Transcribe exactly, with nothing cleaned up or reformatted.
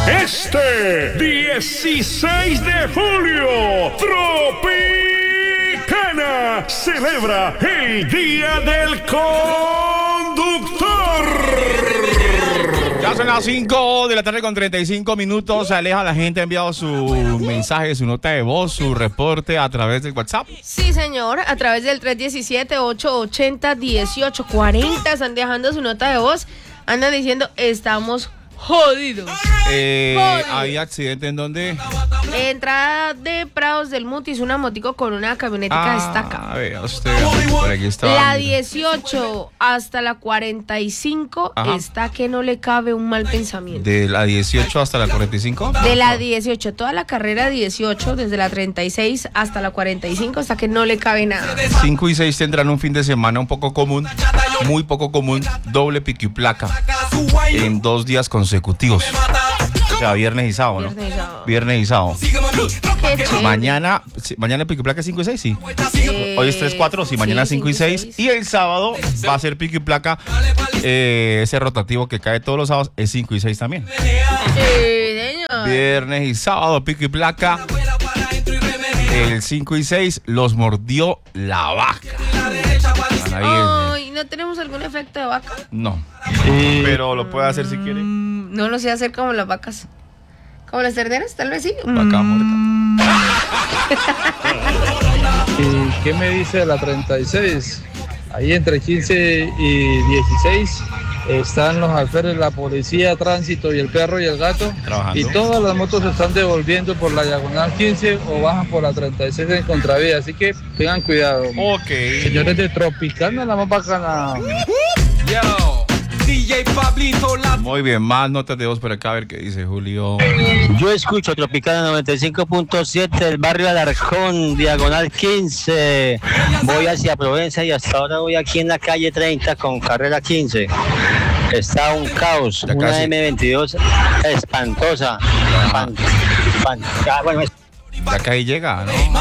Este dieciséis de julio, Tropicana celebra el Día del Conductor. Ya son las cinco de la tarde con treinta y cinco minutos. Aleja, la gente ha enviado su mensaje, su nota de voz, su reporte a través del WhatsApp. Sí, señor, a través del tres uno siete, ocho ocho cero, uno ocho cuatro cero están dejando su nota de voz. Andan diciendo, estamos jodidos. Eh, Jodidos. ¿Hay accidente en donde? Entrada de Prados del Mutis, una motico con una camionetica destaca. A ver, usted, por aquí está. La dieciocho hasta la cuarenta y cinco Ajá. está que no le cabe un mal pensamiento. De la dieciocho hasta la cuarenta y cinco. De la dieciocho, toda la carrera dieciocho, desde la treinta y seis hasta la cuarenta y cinco, hasta que no le cabe nada. cinco y seis tendrán un fin de semana un poco común, muy poco común, doble pico y placa en dos días consecutivos. O sea, viernes y sábado, ¿no? Viernes y sábado. Viernes y sábado. Qué chévere. Mañana, sí, mañana pico y placa cinco y seis, sí. Eh, Hoy es tres cuatro, sí, mañana sí, cinco y seis. Y el sábado va a ser pico y placa. Eh, ese rotativo que cae todos los sábados es cinco y seis también. Sí, señor. Viernes y sábado, pico y placa. El cinco y seis los mordió la vaca. Ay, ¿no tenemos algún efecto de vaca? No. Pero lo puede hacer si quiere. Mm, no lo sé hacer como las vacas. Como las terneras, tal vez sí. Vaca muerta. ¿Y qué me dice de la treinta y seis? Ahí entre quince y dieciséis están los alférez, la policía, tránsito y el perro y el gato. Trabajando. Y todas las motos se están devolviendo por la diagonal quince o bajan por la treinta y seis en contravía. Así que tengan cuidado. Ok. Señores de Tropicana, la más bacana. Yo, D J Pablito, la Muy bien, más notas de voz por acá, a ver qué dice Julio. Yo escucho Tropicana noventa y cinco punto siete del barrio Alarcón, diagonal quince. Voy hacia Provenza y hasta ahora voy aquí en la calle treinta con carrera quince. Está un caos, Ya una casi. eme veintidós espantosa. Fan- fan- ah, bueno, es- Ya que ahí llega, ¿no?